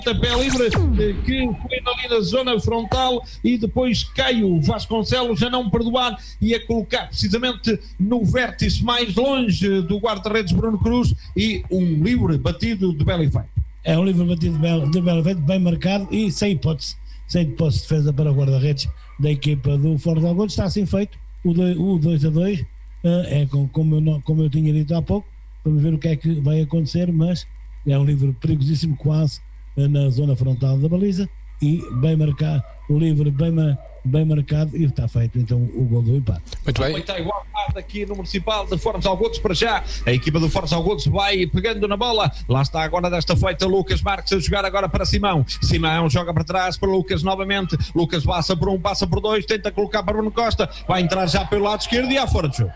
pé livre que foi ali na zona frontal e depois cai o Vasconcelos a não perdoar e a colocar precisamente no vértice mais longe do guarda-redes Bruno Cruz e um livre batido de belo efeito. É um livre batido de belo efeito, bem marcado e sem hipótese de defesa para o guarda-redes da equipa do Fora de Algodo. Está assim feito o 2-2, como eu tinha dito há pouco. Vamos ver o que é que vai acontecer, mas é um livre perigosíssimo, quase na zona frontal da baliza, e bem marcado, o livre bem marcado, e está feito então o gol do empate. Muito bem. Está igual aqui no Municipal de Fora de Algodos. Para já a equipa do Fora de Algodos vai pegando na bola, lá está agora desta feita Lucas Marques a jogar agora para Simão joga para trás para Lucas novamente, Lucas passa por um, passa por dois, tenta colocar para Bruno Costa, vai entrar já pelo lado esquerdo e há fora de jogo.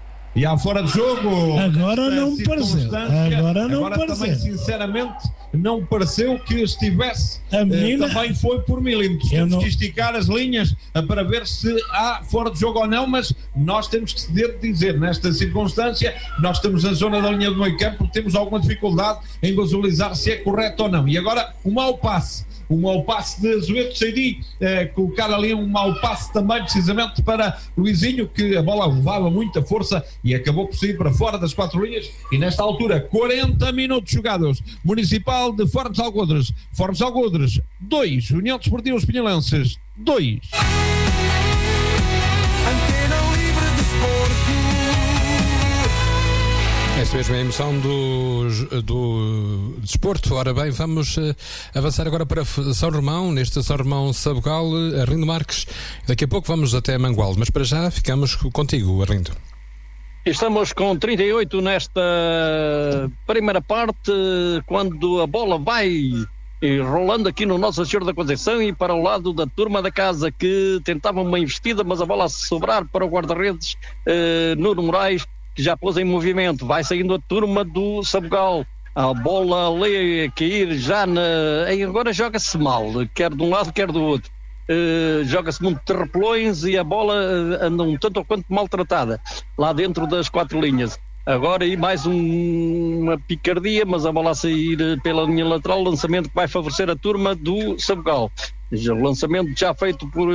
Agora não pareceu. Agora também, sinceramente, não pareceu que estivesse. A menina também foi por milímetros. Temos que esticar as linhas para ver se há fora de jogo ou não, mas nós temos que dizer, nesta circunstância, nós estamos na zona da linha do meio campo, temos alguma dificuldade em visualizar se é correto ou não. E agora, um mau passe de Azueto Seidi, colocar ali um mau passe também precisamente para Luizinho, que a bola levava muita força e acabou por sair para fora das 4 linhas. E nesta altura 40 minutos jogados. Municipal de Fortes Algodres 2, União Desportiva Espinhalenses 2. Esta mesma é a emoção do desporto. Ora bem, vamos avançar agora para São Romão, neste São Romão Sabugal, Arlindo Marques. Daqui a pouco vamos até Mangualde, mas para já ficamos contigo, Arlindo. Estamos com 38 nesta primeira parte, quando a bola vai rolando aqui no Nossa Senhora da Conceição e para o lado da turma da casa, que tentava uma investida, mas a bola a sobrar para o guarda-redes Nuno Moraes, que já pôs em movimento. Vai saindo a turma do Sabugal, a bola ali a cair já agora joga-se mal, quer de um lado quer do outro, joga-se muito terrapelões e a bola anda um tanto ou quanto maltratada lá dentro das 4 linhas. Agora aí mais uma picardia, mas a bola a sair pela linha lateral, lançamento que vai favorecer a turma do Sabugal. O lançamento já feito por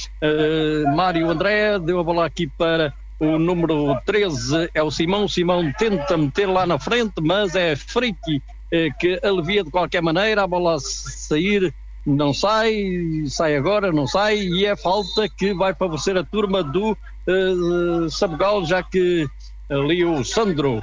Mário André, deu a bola aqui para o número 13, é o Simão tenta meter lá na frente, mas é Freite que alivia de qualquer maneira, a bola a sair, não sai agora, não sai, e é falta que vai favorecer a turma do Sabugal, já que ali o Sandro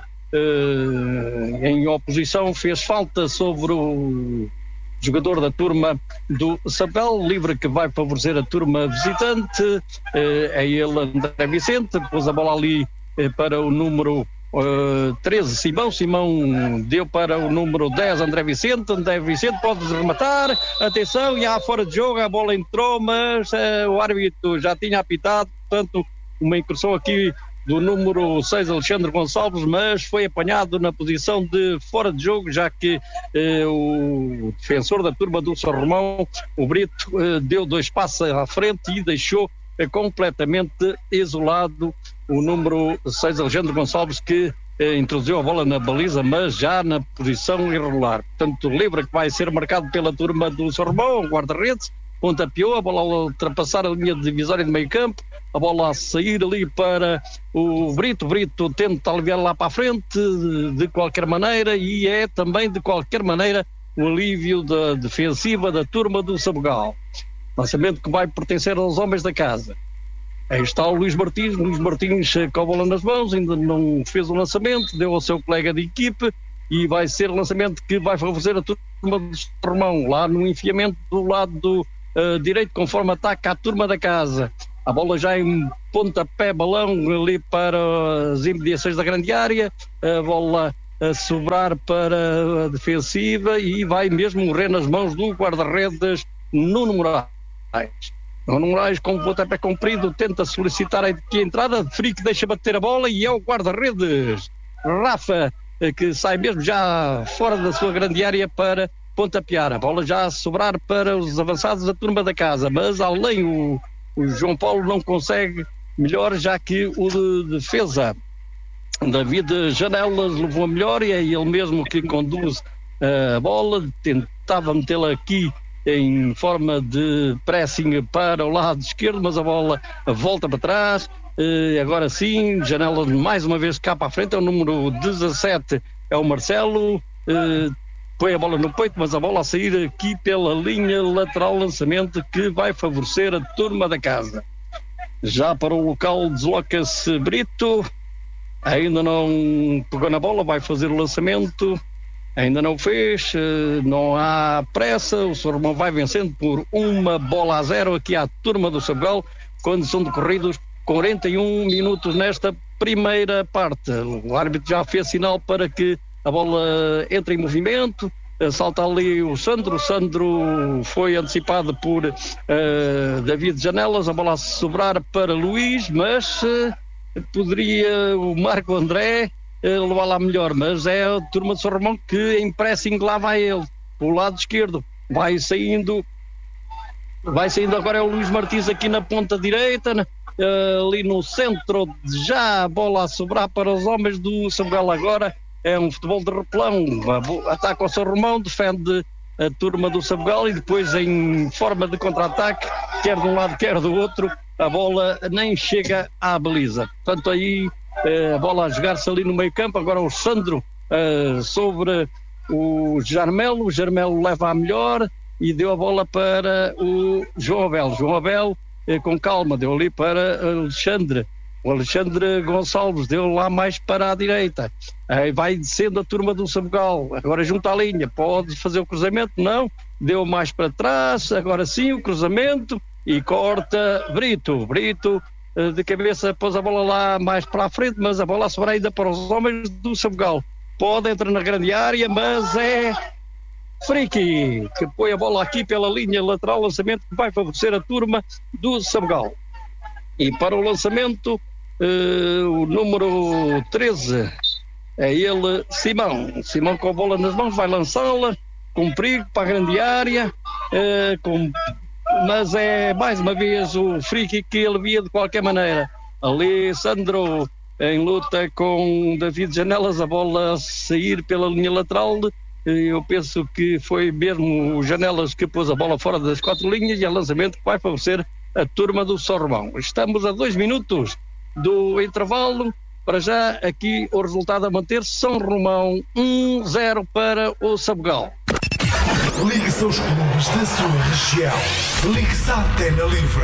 em oposição fez falta sobre o jogador da turma do Sabugal, livre que vai favorecer a turma visitante. É ele, André Vicente, pôs a bola ali para o número 13, Simão deu para o número 10, André Vicente pode rematar, atenção, e há fora de jogo, a bola entrou, mas o árbitro já tinha apitado, portanto uma incursão aqui do número 6, Alexandre Gonçalves, mas foi apanhado na posição de fora de jogo, já que o defensor da turma do São Romão, o Brito, deu 2 passos à frente e deixou completamente isolado o número 6, Alexandre Gonçalves, que introduziu a bola na baliza, mas já na posição irregular. Portanto, livre que vai ser marcado pela turma do São Romão, guarda-redes, pontapeou, a bola a ultrapassar a linha divisória de meio campo, a bola a sair ali para o Brito tenta aliviar lá para a frente de qualquer maneira, e é também de qualquer maneira o alívio da defensiva da turma do Sabugal. Lançamento que vai pertencer aos homens da casa. Aí está o Luís Martins com a bola nas mãos, ainda não fez o lançamento, deu ao seu colega de equipe, e vai ser o lançamento que vai favorecer a turma do Romão, lá no enfiamento do lado do direito, conforme ataca a turma da casa. A bola já em pontapé, balão ali para as imediações da grande área, a bola a sobrar para a defensiva e vai mesmo morrer nas mãos do guarda-redes Nuno Moraes. Nuno Moraes, com o pontapé comprido, tenta solicitar a entrada, Frique deixa bater a bola e é o guarda-redes Rafa que sai mesmo já fora da sua grande área para pontapear. A bola já a sobrar para os avançados da turma da casa, mas além o João Paulo não consegue melhor, já que o defesa David Janelas levou a melhor, e é ele mesmo que conduz a bola, tentava metê-la aqui em forma de pressing para o lado esquerdo, mas a bola volta para trás. Agora sim, Janela mais uma vez cá para a frente, é o número 17, é o Marcelo, põe a bola no peito, mas a bola a sair aqui pela linha lateral, lançamento que vai favorecer a turma da casa. Já para o local desloca-se Brito, ainda não pegou na bola, vai fazer o lançamento. Ainda não fez, não há pressa, o São Romão vai vencendo por 1-0 aqui à turma do Sabugal, quando são decorridos 41 minutos nesta primeira parte. O árbitro já fez sinal para que a bola entre em movimento, salta ali o Sandro foi antecipado por David Janelas, a bola a sobrar para Luís, mas poderia o Marco André levar lá melhor, mas é a turma de São Romão que em pressing lá vai ele, o lado esquerdo, vai saindo agora é o Luís Martins aqui na ponta direita, ali no centro, já a bola a sobrar para os homens do Sabugal. Agora é um futebol de repelão, ataca o São Romão, defende a turma do Sabugal e depois em forma de contra-ataque, quer de um lado quer do outro, a bola nem chega à baliza. Portanto aí a bola a jogar-se ali no meio campo, agora o Sandro sobre o Jarmelo leva a melhor e deu a bola para o João Abel com calma, deu ali para o Alexandre Gonçalves, deu lá mais para a direita, vai descendo a turma do Sabugal, agora junto à linha, pode fazer o cruzamento, não, deu mais para trás, agora sim o cruzamento e corta Brito de cabeça, pôs a bola lá mais para a frente, mas a bola sobra ainda para os homens do Sabugal. Pode entrar na grande área, mas é Friki que põe a bola aqui pela linha lateral, lançamento que vai favorecer a turma do Sabugal. E para o lançamento, o número 13 é ele, Simão com a bola nas mãos, vai lançá-la com perigo para a grande área, mas é mais uma vez o Friki que ele via de qualquer maneira. Ali Sandro em luta com David Janelas, a bola a sair pela linha lateral. Eu penso que foi mesmo o Janelas que pôs a bola fora das 4 linhas e é lançamento que vai favorecer a turma do São Romão. Estamos a 2 minutos do intervalo. Para já aqui o resultado a manter: São Romão 1-0 para o Sabugal. Ligue-se aos clubes da sua região. Ligue-se à Antena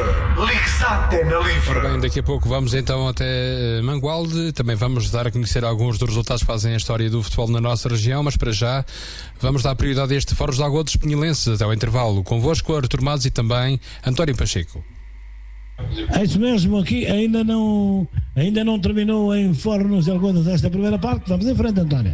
Livre. Bem, daqui a pouco vamos então até Mangualde. Também vamos dar a conhecer alguns dos resultados que fazem a história do futebol na nossa região, mas para já vamos dar prioridade a este Foros de Algodos Pinhelenses até ao intervalo. Convosco, Artur Matos e também António Pacheco. É isso mesmo, aqui ainda não terminou em Fornos de Algodos esta primeira parte. Vamos em frente, António.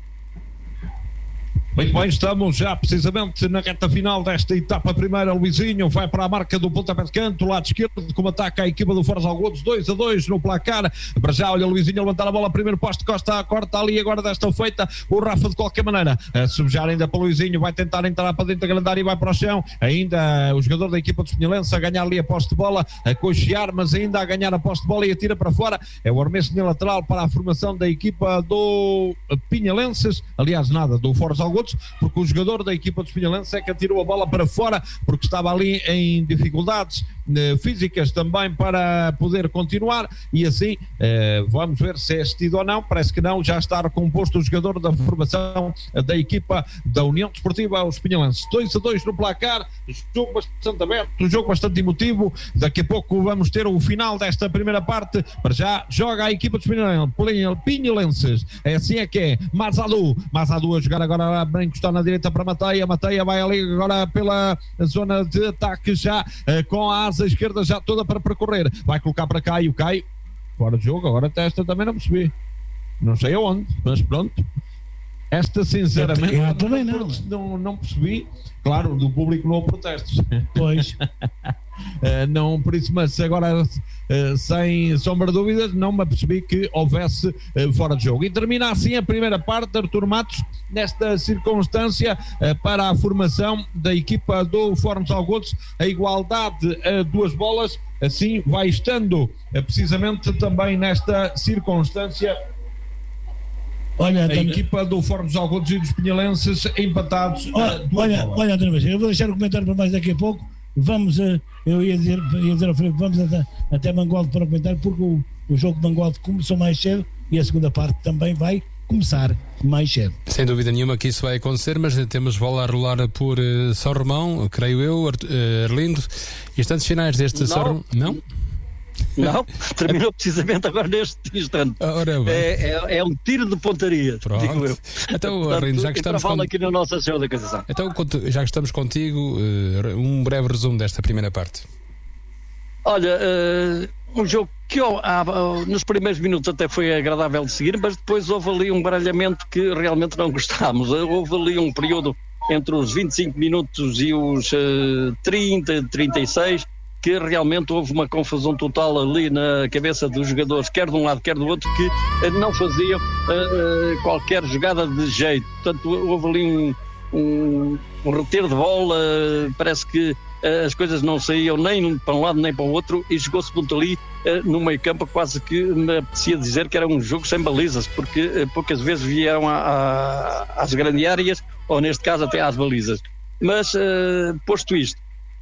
Muito bem, estamos já precisamente na reta final desta etapa primeira. Luizinho vai para a marca do pontapé de canto, lado esquerdo, como ataca a equipa do Foros Algodos, 2-2 no placar. Para já, olha, Luizinho a levantar a bola, primeiro poste, Costa, corta ali agora desta feita, o Rafa de qualquer maneira, a sujar ainda para o Luizinho, vai tentar entrar para dentro da grande área e vai para o chão, ainda o jogador da equipa dos Pinhelenses a ganhar ali a posse de bola, a cochear, mas ainda a ganhar a posse de bola e atira para fora. É o arremesso lateral para a formação da equipa do Pinhelenses, aliás nada, do Foros Algodos, porque o jogador da equipa dos Pinhelenses é que atirou a bola para fora, porque estava ali em dificuldades físicas também para poder continuar, e assim vamos ver se é excedido ou não. Parece que não, já está recomposto o jogador da formação da equipa da União Desportiva os Pinhelenses. 2-2 no placar, jogo bastante aberto, jogo bastante emotivo. Daqui a pouco vamos ter o final desta primeira parte. Para já joga a equipa dos Pinhelenses, é assim é que é. Mazadu a jogar agora, bem encostar na direita para Mateia vai ali agora pela zona de ataque, já com a asa esquerda já toda para percorrer, vai colocar para Caio fora de jogo. Agora esta também não percebi, não sei aonde, mas pronto, esta sinceramente eu também não percebi. Claro, do público não houve protestos, pois. Não, por isso, mas agora sem sombra de dúvidas não me apercebi que houvesse fora de jogo. E termina assim a primeira parte, Artur Matos, nesta circunstância para a formação da equipa do Foros Algodos, a igualdade a 2 bolas, assim vai estando precisamente também nesta circunstância a equipa do Fórum dos Algodos e dos Pinhalenses empatados. Olha, António Vaz, eu vou deixar o comentário para mais daqui a pouco. Vamos, eu ia dizer ao Filipe, vamos até Mangualde para o comentário, porque o jogo de Mangualde começou mais cedo e a segunda parte também vai começar mais cedo. Sem dúvida nenhuma que isso vai acontecer, mas temos bola a rolar por São Romão, creio eu, Arlindo. Instantes finais deste São Romão. Não, terminou precisamente agora neste instante. É um tiro de pontaria, digo eu. Então, Arlindo, já que estamos aqui na Nossa Senhora da Conceição. Então, já que estamos contigo, um breve resumo desta primeira parte. Olha, um jogo que nos primeiros minutos até foi agradável de seguir, mas depois houve ali um baralhamento que realmente não gostámos. Houve ali um período entre os 25 minutos e os 30, 36, que realmente houve uma confusão total ali na cabeça dos jogadores, quer de um lado, quer do outro, que não faziam qualquer jogada de jeito. Portanto, houve ali um reter de bola, parece que as coisas não saíam nem para um lado nem para o outro, e jogou-se muito ali no meio campo, quase que me apetecia dizer que era um jogo sem balizas, porque poucas vezes vieram às grandes áreas, ou neste caso até às balizas. Mas, posto isto,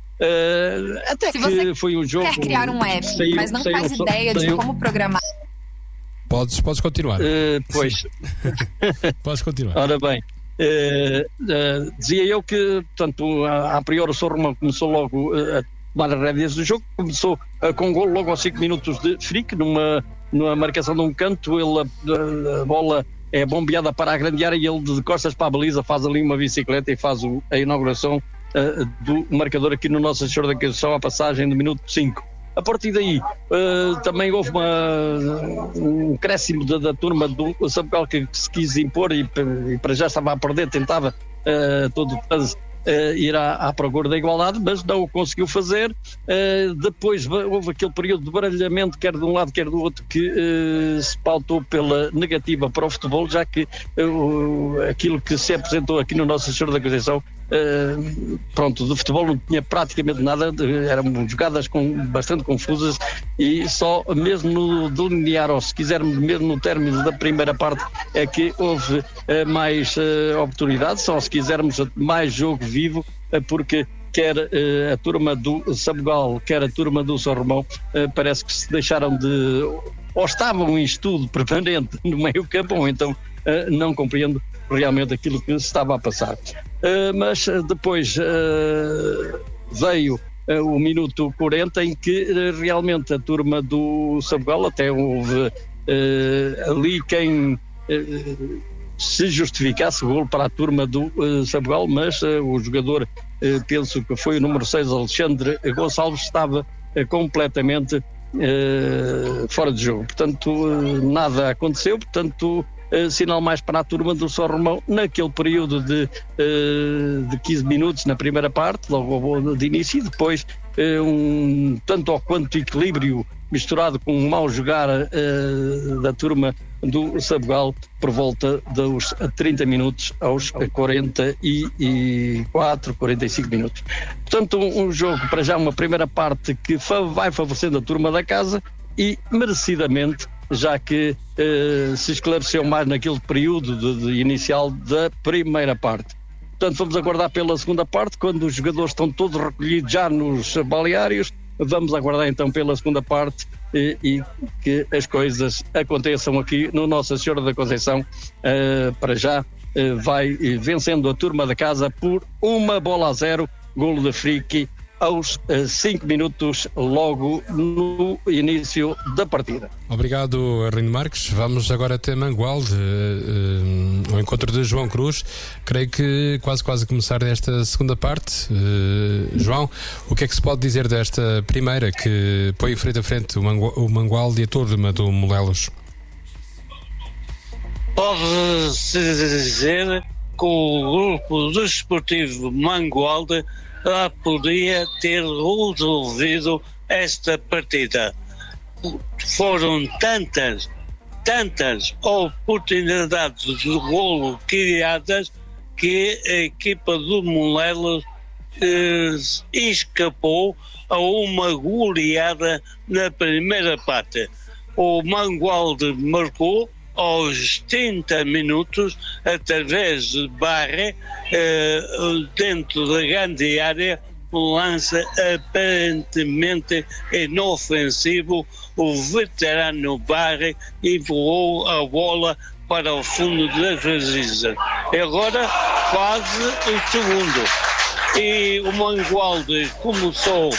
até que foi um jogo... Quer criar um app, mas não faz ideia de como programar. Podes continuar. Pois. Podes continuar. Ora bem, dizia eu que, portanto, a priori o São Romão começou logo a tomar as rédeas do jogo, começou com um golo logo aos 5 minutos de Frick, numa marcação de um canto, a bola é bombeada para a grande área e ele de costas para a baliza faz ali uma bicicleta e faz a inauguração do marcador aqui no Nossa Senhora da Conceição, a passagem do minuto 5. A partir daí também houve um crescimento da turma do Sabugal que se quis impor e para já estava a perder, tentava todo o trânsito ir à procura da igualdade, mas não o conseguiu fazer. Depois houve aquele período de baralhamento, quer de um lado quer do outro, que se pautou pela negativa para o futebol, já que aquilo que se apresentou aqui no Nossa Senhora da Conceição, do futebol não tinha praticamente nada, eram jogadas bastante confusas, e só mesmo no delinear, ou se quisermos mesmo no término da primeira parte, é que houve mais oportunidade, só se quisermos mais jogo vivo, porque quer a turma do Sabugal, quer a turma do São Romão, parece que se deixaram ou estavam em estudo permanente no meio campo, ou então não compreendo realmente aquilo que se estava a passar. Mas depois veio o minuto 40, em que realmente a turma do Sabugal, até houve ali quem se justificasse o golo para a turma do Sabugal, mas o jogador, penso que foi o número 6, Alexandre Gonçalves, estava completamente fora de jogo. Portanto, nada aconteceu. Portanto, sinal mais para a turma do São Romão naquele período de 15 minutos na primeira parte, logo de início, e depois tanto ou quanto equilíbrio misturado com um mau jogar da turma do Sabugal por volta dos 30 minutos aos 44, 45 minutos. Portanto, um jogo para já, uma primeira parte que vai favorecendo a turma da casa, e merecidamente, já que se esclareceu mais naquele período inicial da primeira parte. Portanto, vamos aguardar pela segunda parte, quando os jogadores estão todos recolhidos já nos balneários. Vamos aguardar então pela segunda parte e que as coisas aconteçam aqui no Nossa Senhora da Conceição. Para já vai vencendo a turma da casa por 1-0, golo de Frick aos 5 minutos, logo no início da partida. Obrigado, Arlindo Marques. Vamos agora até Mangualde, ao encontro de João Cruz. Creio que quase começar esta segunda parte. João, o que é que se pode dizer desta primeira, que põe frente a frente o Mangualde e a turma do Molelos? Pode-se dizer que o grupo desportivo Mangualde podia ter resolvido esta partida. Foram tantas oportunidades de golo criadas que a equipa do Molelos escapou a uma goleada na primeira parte. O Mangualde marcou aos 30 minutos, através de Barre, dentro da grande área, um lance aparentemente inofensivo, o veterano Barre enviou a bola para o fundo da baliza. Agora quase o segundo. E o Mangualde começou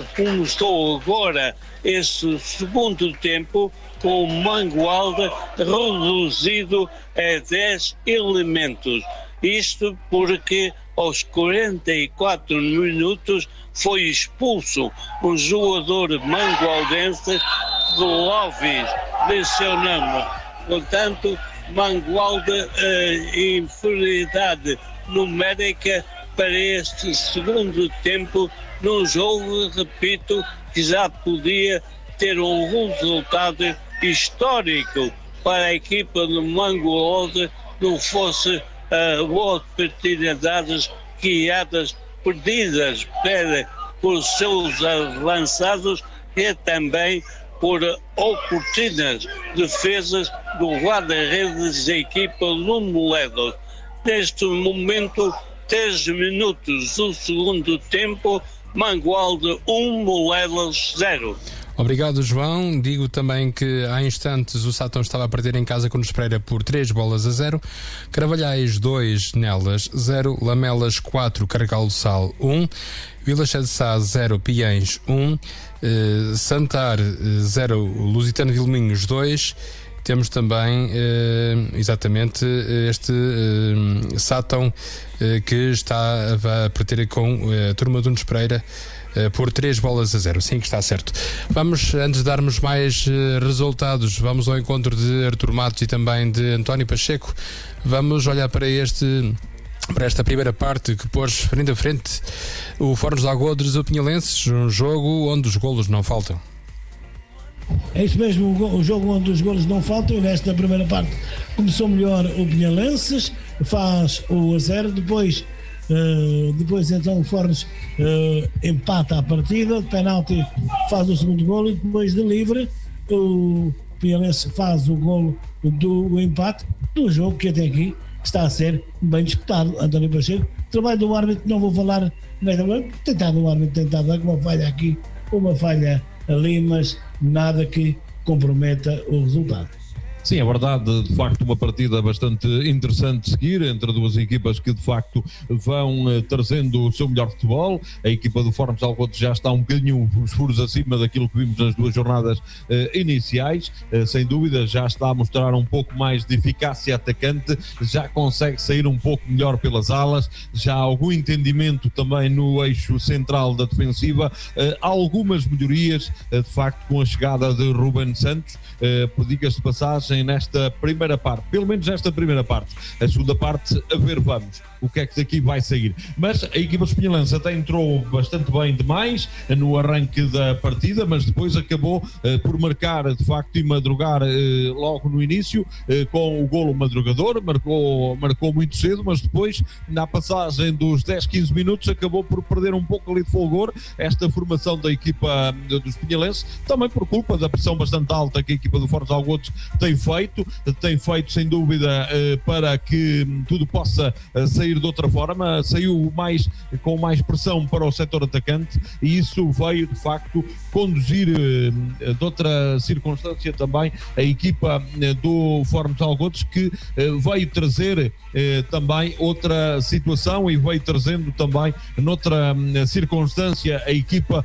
agora esse segundo tempo com o Mangualde reduzido a 10 elementos. Isto porque aos 44 minutos foi expulso um jogador mangualdense, Clóvis de seu nome. Portanto, Mangualde, inferioridade numérica para este segundo tempo, num jogo, repito, que já podia ter um resultado histórico para a equipa do Mangualde, não fosse oportunidades criadas, perdidas por seus avançados e também por oportunas defesas do guarda-redes da equipa do Moledo. Neste momento, 3 minutos do segundo tempo, Mangualde 1, Moledos 0. Obrigado, João. Digo também que há instantes o Sátão estava a perder em casa com o Espreira por 3-0. Carvalhais 2, Nelas 0, Lamelas 4, Carregal do Sal 1, Vila Cheia de Sá 0, Piães 1, Santar 0, Lusitano de Vilminhos 2. Temos também exatamente este Sátão que está a perder com a turma do Nunes Pereira por 3-0. Sim, que está certo. Vamos, antes de darmos mais resultados, vamos ao encontro de Artur Matos e também de António Pacheco. Vamos olhar para esta primeira parte que pôs frente a frente o Fornos de Algodres e o Pinhalenses, um jogo onde os golos não faltam. É isso mesmo, o jogo onde os golos não faltam. E nesta primeira parte começou melhor o Pinhalenses, faz o 0, depois então o Fornos empata a partida, de penalti faz o segundo golo e depois de livre o Pinhalenses faz o golo do empate do jogo que até aqui está a ser bem disputado. António Pacheco, trabalho do árbitro, não vou falar nesta vez, o árbitro tentar dar uma falha aqui, uma falha ali, mas nada que comprometa o resultado. Sim, é verdade, de facto uma partida bastante interessante de seguir entre duas equipas que de facto vão trazendo o seu melhor futebol. A equipa do Fornos de Algodres já está um bocadinho os furos acima daquilo que vimos nas duas jornadas iniciais, sem dúvida já está a mostrar um pouco mais de eficácia atacante, já consegue sair um pouco melhor pelas alas, já há algum entendimento também no eixo central da defensiva, algumas melhorias de facto com a chegada de Ruben Santos, diga-se de passagem, nesta primeira parte, pelo menos nesta primeira parte. A segunda parte, a ver, vamos o que é que daqui vai sair. Mas a equipa espinhalense até entrou bastante bem demais no arranque da partida, mas depois acabou por marcar de facto e madrugar logo no início com o golo madrugador, marcou muito cedo, mas depois na passagem dos 10-15 minutos acabou por perder um pouco ali de fulgor esta formação da equipa dos espinhalenses, também por culpa da pressão bastante alta que a equipa do Fornos de Algodres tem feito sem dúvida para que tudo possa sair de outra forma, saiu com mais pressão para o setor atacante e isso veio de facto conduzir de outra circunstância também a equipa do Fornos de Algodres, que veio trazer também outra situação e veio trazendo também noutra circunstância a equipa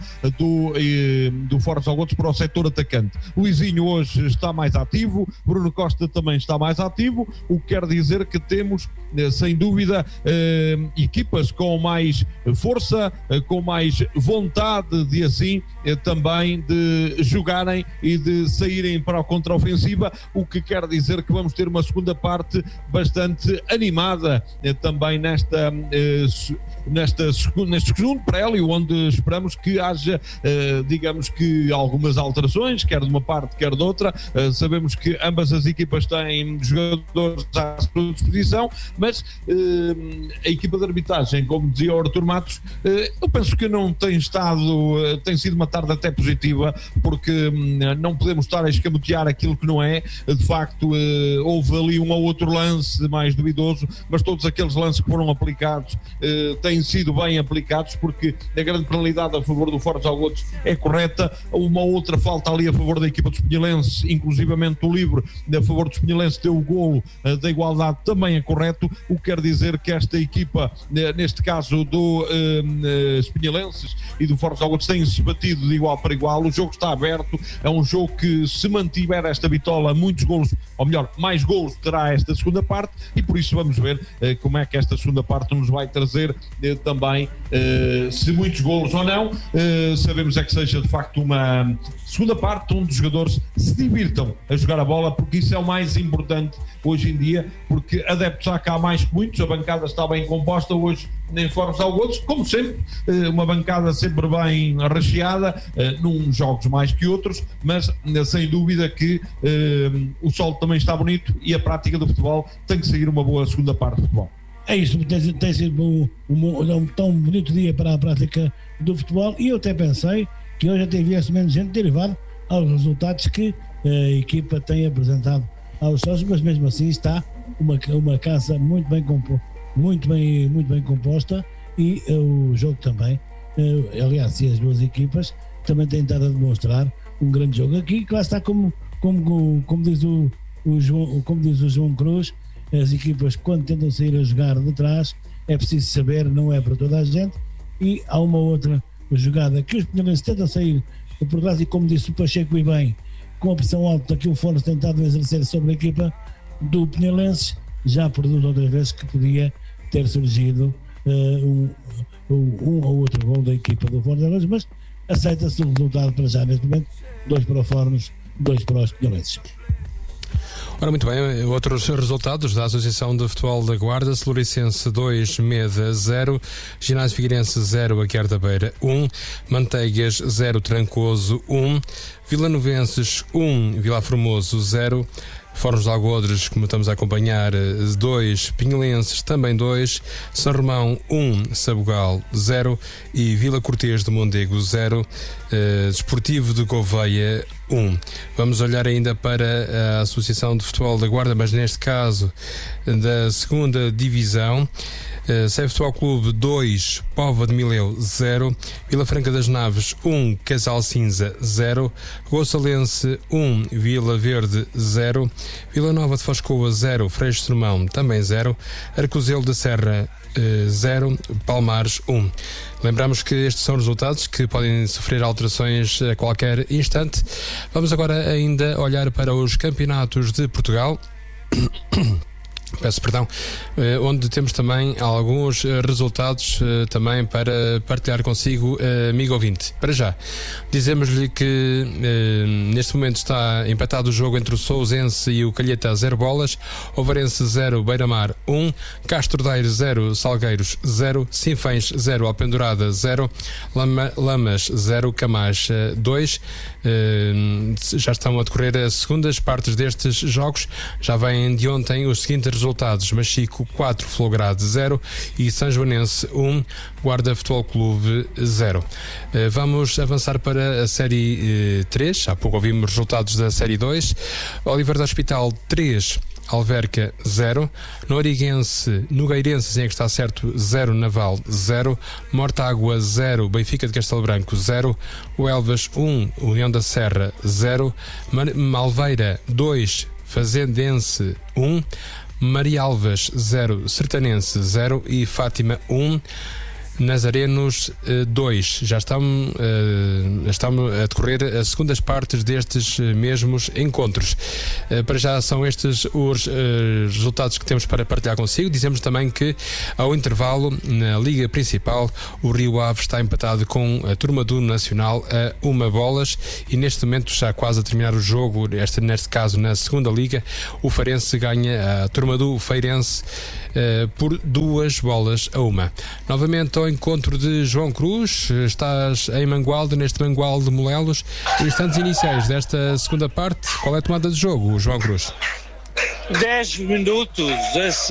do Fornos de Algodres para o setor atacante. Luizinho hoje está mais ativo, Bruno Costa também está mais ativo, o que quer dizer que temos sem dúvida equipas com mais força, com mais vontade de assim também de jogarem e de saírem para a contraofensiva, o que quer dizer que vamos ter uma segunda parte bastante animada também neste segundo prélio, onde esperamos que haja digamos que algumas alterações, quer de uma parte quer de outra. Sabemos que ambas as equipas têm jogadores à sua disposição, mas Mas a equipa de arbitragem, como dizia o Artur Matos, eu penso que não tem sido uma tarde até positiva, porque não podemos estar a escamotear aquilo que não é. De facto, houve ali um ou outro lance mais duvidoso, mas todos aqueles lances que foram aplicados têm sido bem aplicados, porque a grande penalidade a favor do Fortes Algodos é correta. Uma outra falta ali a favor da equipa dos Pinhelenses, inclusivamente o livre a favor dos Pinhelenses deu o golo da igualdade, também é correto, o que quer dizer que esta equipa, neste caso do Pinhelenses e do Fortes Algodos, têm-se batido de igual para igual. O jogo está aberto, é um jogo que, se mantiver esta bitola, muitos golos, ou melhor, mais golos terá esta segunda parte, e por isso vamos ver como é que esta segunda parte nos vai trazer também, se muitos golos ou não. Sabemos é que seja de facto uma segunda parte onde os jogadores se divirtam a jogar a bola, porque isso é o mais importante hoje em dia, porque adeptos há cá mais que muitos, a bancada está bem composta hoje em Fortes Algodos, como sempre, uma bancada sempre bem recheada, num jogos mais que outros, mas sem dúvida que o sol também está bonito e a prática do futebol tem que seguir uma boa segunda parte de futebol. É isso, tem sido um tão bonito dia para a prática do futebol, e eu até pensei que hoje até viesse menos gente derivado aos resultados que a equipa tem apresentado aos sócios, mas mesmo assim está uma casa muito bem composta, e o jogo também, aliás, e as duas equipas também têm estado a demonstrar um grande jogo aqui, que lá está, como diz o João Cruz, as equipas, quando tentam sair a jogar de trás, é preciso saber, não é para toda a gente, e há uma outra jogada que os Pinhelenses tentam sair por trás, e como disse o Pacheco e bem, com a pressão alta que o Fortes tem tentado exercer sobre a equipa do Pinhelenses, já produz outras vezes que podia ter surgido um ou outro gol da equipa do Fortes, mas aceita-se o resultado para já neste momento, 2 para o Fornos, 2 para os Pinhelenses. Ora, muito bem, outros resultados da Associação de Futebol da Guarda: Celuricense 2, Meda 0, Ginásio Figueirense 0, Aguiar da Beira 1, Manteigas 0, Trancoso 1, Vilanovenses 1, Vila Formoso 0, Fornos de Algodres, como estamos a acompanhar, 2, Pinhelenses também 2, São Romão 1, Sabugal 0 e Vila Cortês de Mondego 0, Desportivo de Gouveia 1. Vamos olhar ainda para a Associação de Futebol da Guarda, mas neste caso da segunda divisão. Seve Futebol Clube 2, Póvoa de Mileu 0, Vila Franca das Naves 1, Casal Cinza 0, Gonçalense 1, Vila Verde 0, Vila Nova de Foscoa 0, Freixo de Sermão também 0, Arcozelo da Serra 0, Palmares 1. Lembramos que estes são resultados que podem sofrer alterações a qualquer instante. Vamos agora ainda olhar para os campeonatos de Portugal. Peço perdão, onde temos também alguns resultados também para partilhar consigo, amigo ouvinte. Para já, dizemos-lhe que neste momento está empatado o jogo entre o Sousense e o Calheta 0 bolas, Ovarense 0, Beira-Mar 1, Castro Daire 0, Salgueiros 0, Sinfães 0, Alpendurada 0, Lamas 0, Camacha 2. Já estão a decorrer as segundas partes destes jogos. Já vêm de ontem os seguintes resultados: Machico 4, Flograde 0 e São Joanense 1, Guarda Futebol Clube 0. Vamos avançar para a Série 3. Há pouco ouvimos resultados da Série 2. Oliveira do Hospital 3, Alverca 0, Nogueirense, sim, é que está certo, 0, Naval 0, Mortágua 0, Benfica de Castelo Branco 0, o Elvas 1, União da Serra 0, Malveira 2, Fazendense 1, Maria Alvas 0, Sertanense 0 e Fátima 1, Nazarenos 2. Já estamos a decorrer as segundas partes destes mesmos encontros. Para já são estes os resultados que temos para partilhar consigo. Dizemos também que ao intervalo na Liga Principal o Rio Ave está empatado com a turma do Nacional a 1 bolas e neste momento já quase a terminar o jogo, neste caso na segunda Liga, o Feirense ganha a turma do Feirense por 2 bolas a 1. Novamente ao encontro de João Cruz, estás em Mangualde, neste Mangualde de Molelos, instantes iniciais desta segunda parte. Qual é a tomada de jogo, João Cruz? 10 minutos